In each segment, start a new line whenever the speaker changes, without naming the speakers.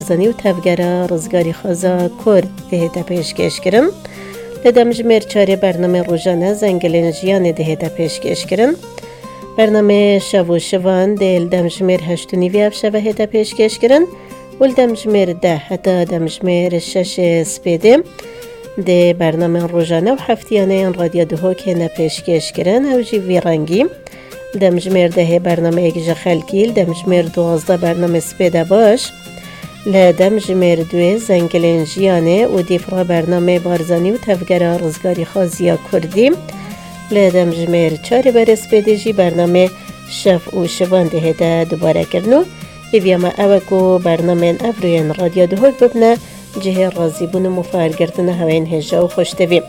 بارزانی و تفگره رزگاری خوازا کرد دهیتا پیشکش کرن. لدمجمیر چاره برنامه روزانه زنگلین جیان دهیتا پیشکش کرن. برنامه شو و شوان دل دمجمیر 8 و نیوی افشوه هیتا پیشکش کرن. ول دمجمیر 10 حتی دمجمیر 6 سپیده ده برنامه روزانه و هفتیانه رادیو دهوک هنه پیشکش کرن او جی ویرانگی. دمجمیر 10 برنامه اگجا خلکیل، دمجمیر 12 برنامه سپیده باش، لدمجمیر 2 زنگلین جیانه و دیفرا برنامه بارزانی و تفگره رزگاری خوازیا کردی، لدمجمیر 4 بر سپیده جی برنامه شف و شوان ده هده دوباره کرنو. ایویاما اوکو برنامه افروین رادیو دهوک ببنه جه رازی بون مفارگردن هوین هجا و خوشتویم.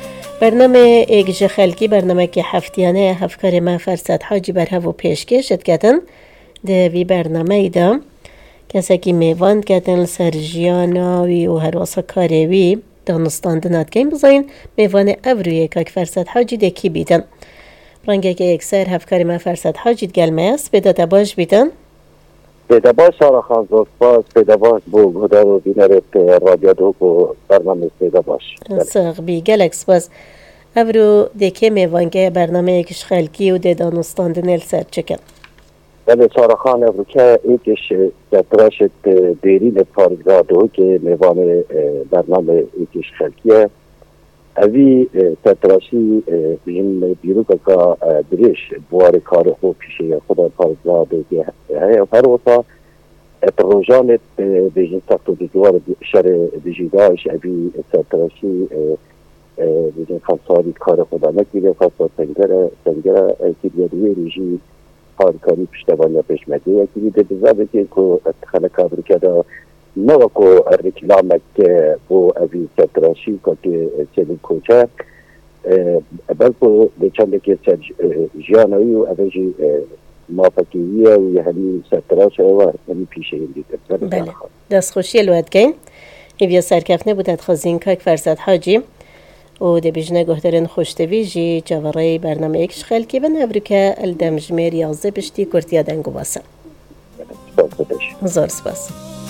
برنامه اگجا خلکی برنامه که هفتیانه هفکار ما فرصت حاجی بر هفو پیشکشت کتن ده وی برنامه ایدا کسی که میواند کتن سرجیاناوی و هر واسا کاروی دانستاندنات کن بزاین میوان افرویه که فرصت حاجی ده کی بیدن رنگه که اکسر هفکار ما فرصت حاجی گلمه است بیده باش بیدن
بیده باش سارا خان زوستاز بیده باش بو گوده و بینرت رادیو دوک و برنامه بیده باش
ساق بی گلکس باز افرو دیگه میوانگه برنامه اکش خلکی و ده دانستاندن السر چکن
بله سارا خان افرو که ایکش تراشت دیرین پارگرادو که میوان برنامه ایکش خلکیه اوی تراشی بین بیرو که دریش بوار کار خوب پیشه خدا پارگرادو که هر وقتا پروژانت بین سخت و دیوار شر دیجیداش اوی تراشی بین خاصاری کار خدا نکیده خاصا سنگره کیریادوی ریجی کاری پشتوانی پشمده یکی ده بزاده که خانه کابر کده نوع کو رکلامک بو اوی تراشی که چنین کوچه بلکو چنده که جیانوی و اوی موافقیه و یعنی ستراشه و یعنی پیشه این دیده.
بله دست خوشی الواد کن ایویا سرکفنه بودت خازین که فرصت حاجی و ده بیجنه گهدرن خوشتوی جی جواره برنامه اکش خلکی و نورو که الدمجمیر 11 بشتی کرتیا دنگو باسم هزار سپاس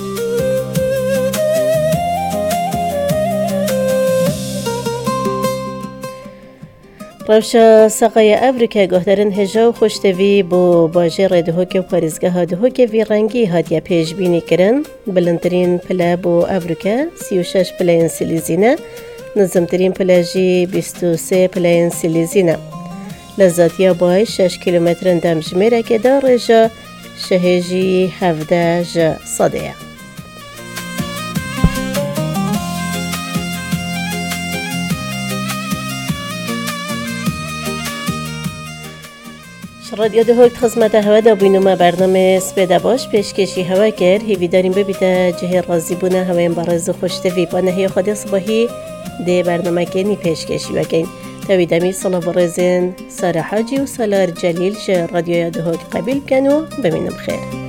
روشا ساقای افریقا گهدرن هجا و خوشتوی بو باجر دهوک و پاریزگاه دهوک وی رنگی هادیا پیش بینی کرن بلندترین پلا بو افریقا 36 پلاین سلیزینه نظمترین پلاجی 23 پلاین سلیزینه لذاتیا بای 6 کیلومتر دمجمیره که دار رجا شهجی 17 جا صادیه رادیو دهوک خدمت هوا دا بینوما برنامه سپیده باش پیشکشی هوا کرد هیوی داریم ببیده جه رازی بونه هوا این برای خوشتوی با نهی خود صباحی ده برنامه کنی پیشکشی وکن تاویدمی صلا برزین سارا حاجی و سالار جلیل شه رادیو دهوک قبیل کنو ببینم خیر